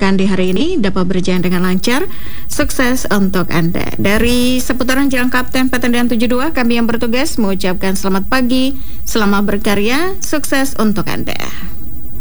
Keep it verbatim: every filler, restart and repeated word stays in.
pekan di hari ini dapat berjalan dengan lancar. Sukses untuk Anda. Dari seputaran Jalan Kapten Patendian tujuh puluh dua, kami yang bertugas mengucapkan selamat pagi, selamat berkarya, sukses untuk Anda.